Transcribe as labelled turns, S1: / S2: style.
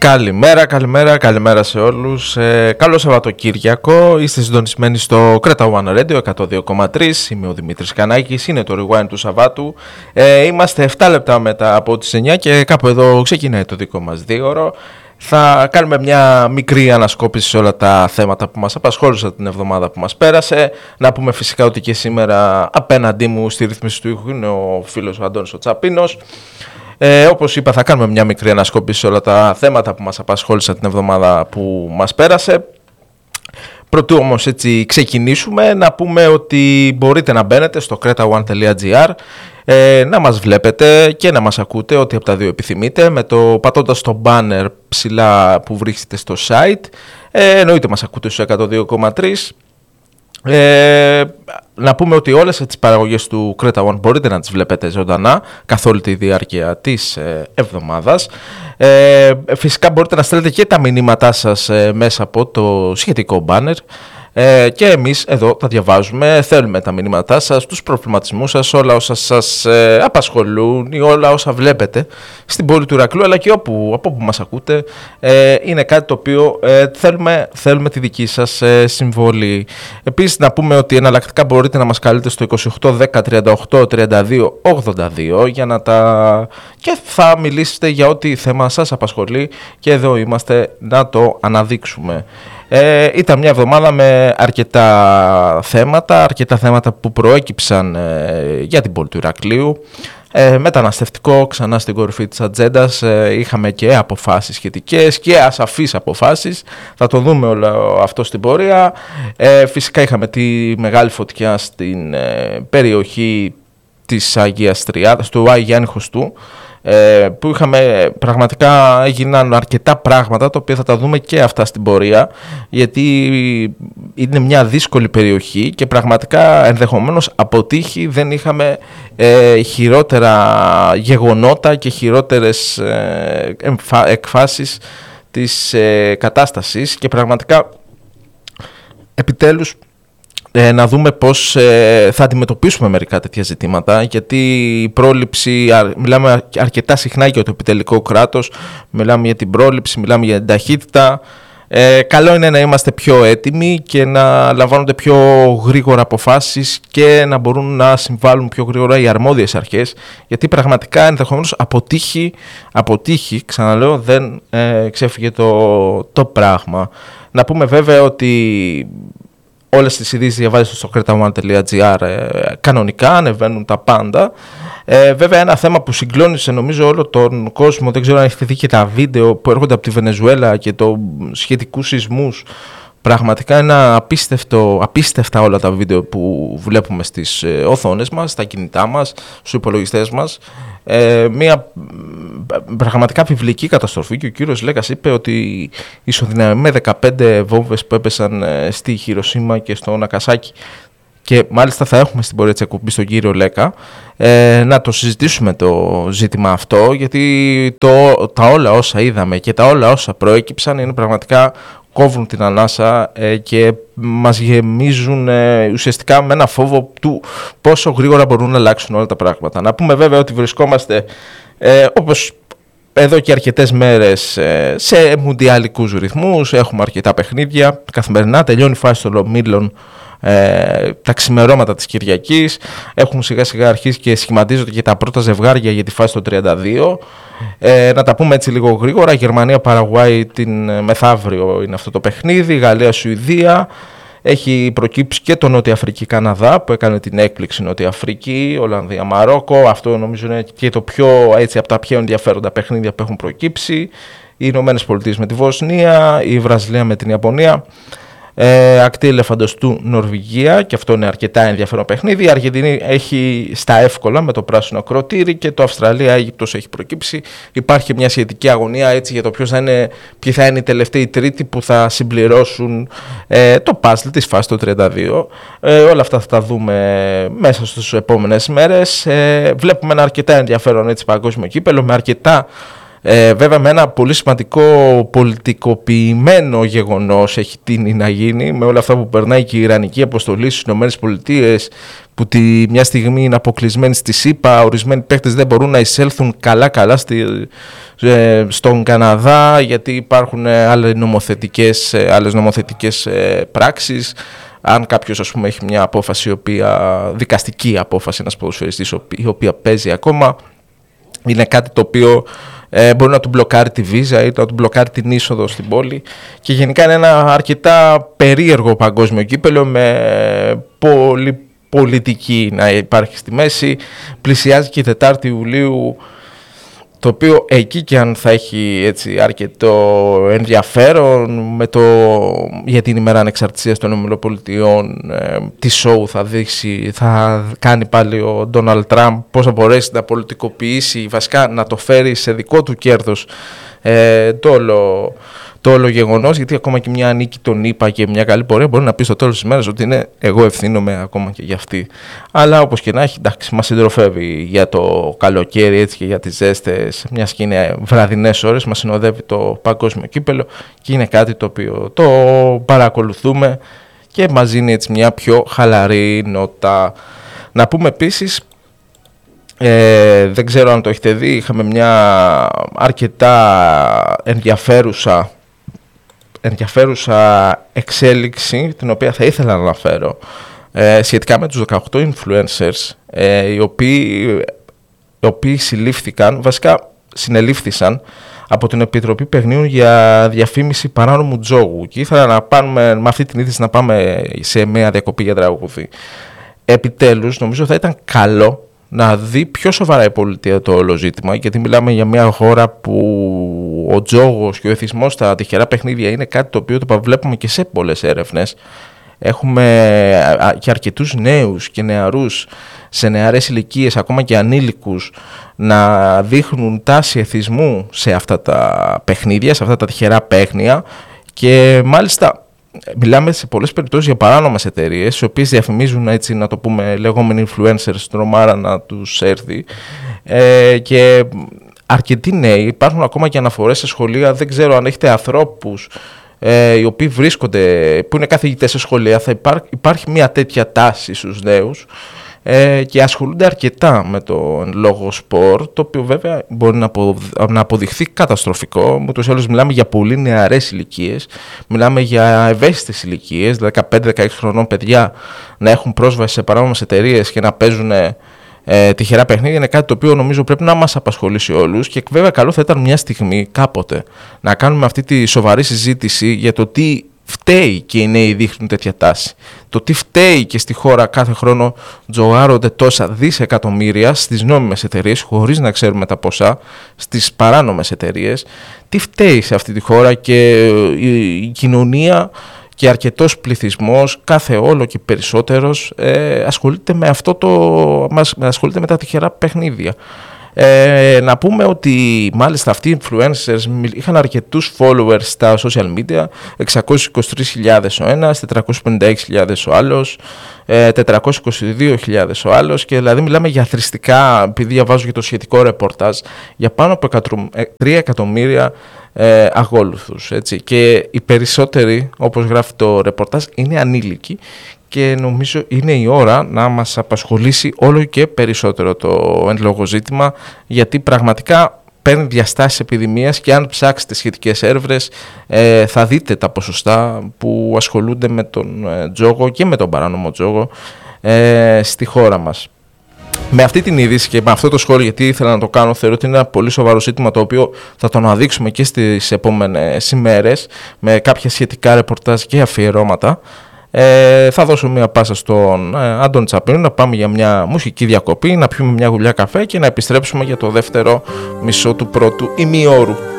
S1: Καλημέρα σε όλους. Καλό Σαββατοκύριακο. Είστε συντονισμένοι στο Creta One Radio 102,3. Είμαι ο Δημήτρης Κανάκης. Είναι το Rewind του Σαββάτου. Είμαστε 7 λεπτά μετά από τις 9 και κάπου εδώ ξεκινάει το δικό μας δίωρο. Θα κάνουμε μια μικρή ανασκόπηση σε όλα τα θέματα που μας απασχόλησαν την εβδομάδα που μας πέρασε. Να πούμε φυσικά ότι και σήμερα απέναντί μου στη ρύθμιση του ήχου είναι ο φίλος ο Αντώνης ο Τσαπίνος. Όπως είπα, θα κάνουμε μια μικρή ανασκόπηση σε όλα τα θέματα που μας απασχόλησαν την εβδομάδα που μας πέρασε. Πρωτού όμως έτσι ξεκινήσουμε, να πούμε ότι μπορείτε να μπαίνετε στο cretaone.gr, να μας βλέπετε και να μας ακούτε ό,τι από τα δύο επιθυμείτε, πατώντας το banner ψηλά που βρίσκεται στο site. Εννοείται μας ακούτε στο 102,3. Να πούμε ότι όλες τις παραγωγές του Creta One μπορείτε να τις βλέπετε ζωντανά καθ' όλη τη διάρκεια της εβδομάδας. Φυσικά μπορείτε να στέλνετε και τα μηνύματά σας μέσα από το σχετικό banner και εμείς εδώ τα διαβάζουμε. Θέλουμε τα μηνύματά σας, τους προβληματισμούς σας, όλα όσα σας απασχολούν ή όλα όσα βλέπετε στην πόλη του Ηρακλείου, αλλά και από όπου μας ακούτε. Είναι κάτι το οποίο θέλουμε τη δική σας συμβολή. Επίσης να πούμε ότι εναλλακτικά μπορείτε να μας καλείτε στο 28 10 38 32 82 και θα μιλήσετε για ό,τι θέμα σας απασχολεί και εδώ είμαστε να το αναδείξουμε. Ήταν μια εβδομάδα με αρκετά θέματα που προέκυψαν για την πόλη του Ηρακλείου. Μεταναστευτικό ξανά στην κορυφή της ατζέντας, είχαμε και αποφάσεις σχετικές και ασαφείς αποφάσεις, θα το δούμε όλο αυτό στην πορεία. Φυσικά είχαμε τη μεγάλη φωτιά στην περιοχή της Αγίας Τριάδας, του Άγιου Γιάννη Χωστού, που πραγματικά έγιναν αρκετά πράγματα τα οποία θα τα δούμε και αυτά στην πορεία, γιατί είναι μια δύσκολη περιοχή και πραγματικά ενδεχομένως από τύχη δεν είχαμε χειρότερα γεγονότα και χειρότερες εκφάσεις της κατάστασης και πραγματικά επιτέλους να δούμε πώς θα αντιμετωπίσουμε μερικά τέτοια ζητήματα, γιατί η πρόληψη, μιλάμε αρκετά συχνά για το επιτελικό κράτος, μιλάμε για την πρόληψη, μιλάμε για την ταχύτητα. Καλό είναι να είμαστε πιο έτοιμοι και να λαμβάνονται πιο γρήγορα αποφάσεις και να μπορούν να συμβάλλουν πιο γρήγορα οι αρμόδιες αρχές, γιατί πραγματικά ενδεχομένως από τύχη, ξαναλέω, δεν ξέφυγε το πράγμα. Να πούμε βέβαια ότι όλες τις ειδήσεις διαβάζετε στο cretaone.gr, κανονικά ανεβαίνουν τα πάντα. Βέβαια ένα θέμα που συγκλώνησε νομίζω όλο τον κόσμο, δεν ξέρω αν έχετε δει και τα βίντεο που έρχονται από τη Βενεζουέλα και το σχετικούς σεισμούς. Πραγματικά είναι απίστευτα όλα τα βίντεο που βλέπουμε στις οθόνες μας, στα κινητά μας, στους υπολογιστές μας. Μια πραγματικά βιβλική καταστροφή και ο κύριος Λέκας είπε ότι ισοδυναμεί με 15 βόμβες που έπεσαν στη Χιροσίμα και στο Νακασάκι, και μάλιστα θα έχουμε στην πορεία της εκπομπής τον κύριο Λέκα να το συζητήσουμε το ζήτημα αυτό, γιατί τα όλα όσα είδαμε και τα όλα όσα προέκυψαν είναι πραγματικά κόβουν την ανάσα και μας γεμίζουν ουσιαστικά με ένα φόβο του πόσο γρήγορα μπορούν να αλλάξουν όλα τα πράγματα. Να πούμε βέβαια ότι βρισκόμαστε όπως εδώ και αρκετές μέρες σε μουντιαλικούς ρυθμούς, έχουμε αρκετά παιχνίδια καθημερινά, τελειώνει η φάση των ομίλων τα ξημερώματα της Κυριακής, έχουν σιγά σιγά αρχίσει και σχηματίζονται και τα πρώτα ζευγάρια για τη φάση των 32. Να τα πούμε έτσι λίγο γρήγορα: Γερμανία-Παραγουάη την μεθαύριο είναι αυτό το παιχνίδι, Γαλλία-Σουηδία. Έχει προκύψει και το Νότια Αφρική-Καναδά που έκανε την έκπληξη Νότια Αφρική, Ολλανδία-Μαρόκο. Αυτό νομίζω είναι και το πιο έτσι από τα πιο ενδιαφέροντα παιχνίδια που έχουν προκύψει. Οι Ηνωμένες Πολιτείες με τη Βοσνία, η Βραζιλία με την Ιαπωνία. Ακτή Ελεφαντοστού Νορβηγία, και αυτό είναι αρκετά ενδιαφέρον παιχνίδι. Η Αργεντινή έχει στα εύκολα με το πράσινο ακροτήρι και το Αυστραλία-Αίγυπτος έχει προκύψει. Υπάρχει μια σχετική αγωνία έτσι για το ποιοι θα είναι οι τελευταίοι τρίτοι που θα συμπληρώσουν το παζλ της φάσης του 32. Όλα αυτά θα τα δούμε μέσα στις επόμενες μέρες. Βλέπουμε ένα αρκετά ενδιαφέρον έτσι παγκόσμιο κύπελο με αρκετά Βέβαια με ένα πολύ σημαντικό πολιτικοποιημένο γεγονός έχει τείνει να γίνει, με όλα αυτά που περνάει και η Ιρανική αποστολή στις ΗΠΑ, που τη μια στιγμή είναι αποκλεισμένη στη ΣΥΠΑ, ορισμένοι παίκτες δεν μπορούν να εισέλθουν καλά στον Καναδά, γιατί υπάρχουν άλλες νομοθετικές πράξεις. Αν κάποιος, ας πούμε, έχει μια απόφαση, δικαστική απόφαση, ένας ποδοσφαιριστής, η οποία παίζει ακόμα, είναι κάτι το οποίο μπορεί να του μπλοκάρει τη βίζα ή να του μπλοκάρει την είσοδο στην πόλη, και γενικά είναι ένα αρκετά περίεργο παγκόσμιο κύπελλο με πολύ πολιτική να υπάρχει στη μέση. Πλησιάζει και η 4η Ιουλίου, το οποίο εκεί και αν θα έχει έτσι αρκετό ενδιαφέρον για την ημέρα ανεξαρτησίας των ΗΠΑ, τι σοου θα κάνει πάλι ο Ντόναλντ Τραμπ, πώς θα μπορέσει να πολιτικοποιήσει, βασικά να το φέρει σε δικό του κέρδος το όλο γεγονός, γιατί ακόμα και μια νίκη των ΗΠΑ και μια καλή πορεία μπορεί να πει στο τέλος της ημέρας ότι είναι εγώ ευθύνομαι ακόμα και για αυτή. Αλλά όπως και να έχει, εντάξει, μας συντροφεύει για το καλοκαίρι, έτσι, και για τις ζέστες, μιας και είναι βραδινές ώρες, μας συνοδεύει το παγκόσμιο κύπελλο και είναι κάτι το οποίο το παρακολουθούμε και μας δίνει έτσι μια πιο χαλαρή νότα. Να πούμε επίσης, δεν ξέρω αν το έχετε δει, είχαμε μια αρκετά ενδιαφέρουσα εξέλιξη, την οποία θα ήθελα να αναφέρω, σχετικά με τους 18 influencers, οι οποίοι συνελήφθησαν από την Επιτροπή Παιχνίων για διαφήμιση παράνομου τζόγου, και ήθελα να πάμε με αυτή την είδηση να πάμε σε μια διακοπή για τραγούδι. Επιτέλους, νομίζω θα ήταν καλό να δει πιο σοβαρά η πολιτεία το όλο ζήτημα, γιατί μιλάμε για μια χώρα που ο τζόγος και ο εθισμός στα τυχερά παιχνίδια είναι κάτι το οποίο το βλέπουμε και σε πολλές έρευνες. Έχουμε και αρκετούς νέους και νεαρούς σε νεαρές ηλικίες, ακόμα και ανήλικους, να δείχνουν τάση εθισμού σε αυτά τα παιχνίδια, σε αυτά τα τυχερά παίχνια, και μάλιστα μιλάμε σε πολλές περιπτώσεις για παράνομες εταιρείες, οι οποίες διαφημίζουν, έτσι να το πούμε, λεγόμενοι influencers, τρομάρα να τους έρθει, και αρκετοί νέοι, υπάρχουν ακόμα και αναφορές σε σχολεία, δεν ξέρω αν έχετε ανθρώπους οι οποίοι που είναι καθηγητές σε σχολεία, υπάρχει μια τέτοια τάση στους νέους, και ασχολούνται αρκετά με το λόγο σπορ, το οποίο βέβαια μπορεί να αποδειχθεί καταστροφικό. Ούτως ή άλλως μιλάμε για πολύ νεαρές ηλικίες, μιλάμε για ευαίσθητες ηλικίες, 15-16 χρονών παιδιά να έχουν πρόσβαση σε παράνομες εταιρείες και να παίζουν τυχερά παιχνίδια. Είναι κάτι το οποίο νομίζω πρέπει να μας απασχολήσει όλους, και βέβαια καλό θα ήταν μια στιγμή κάποτε να κάνουμε αυτή τη σοβαρή συζήτηση για το τι φταίει και οι νέοι δείχνουν τέτοια τάση. Το τι φταίει και στη χώρα κάθε χρόνο τζογάρονται τόσα δισεκατομμύρια στις νόμιμες εταιρείες, χωρίς να ξέρουμε τα ποσά, στις παράνομες εταιρείες. Τι φταίει σε αυτή τη χώρα, και η κοινωνία και αρκετός πληθυσμός, κάθε όλο και περισσότερος, ασχολείται με τα τυχερά παιχνίδια. Να πούμε ότι μάλιστα αυτοί οι influencers είχαν αρκετούς followers στα social media, 623.000 ο ένας, 456.000 ο άλλος, 422.000 ο άλλος, και δηλαδή μιλάμε για θρηστικά, επειδή διαβάζω και το σχετικό ρεπορτάζ, για πάνω από 3 εκατομμύρια αγόλουθους, έτσι. Και οι περισσότεροι, όπως γράφει το ρεπορτάζ, είναι ανήλικοι, και νομίζω είναι η ώρα να μας απασχολήσει όλο και περισσότερο το εν λόγω ζήτημα, γιατί πραγματικά παίρνει διαστάσεις επιδημίας, και αν ψάξετε σχετικές έρευνες θα δείτε τα ποσοστά που ασχολούνται με τον τζόγο και με τον παράνομο τζόγο στη χώρα μας. Με αυτή την είδηση και με αυτό το σχόλιο, γιατί ήθελα να το κάνω, θεωρώ ότι είναι ένα πολύ σοβαρό ζήτημα, το οποίο θα το αναδείξουμε και στις επόμενες ημέρες με κάποια σχετικά ρεπορτάζ και αφιερώματα. Θα δώσω μια πάσα στον Άντων Τσαπίνο να πάμε για μια μουσική διακοπή, να πιούμε μια γουλιά καφέ και να επιστρέψουμε για το δεύτερο μισό του πρώτου ημιώρου.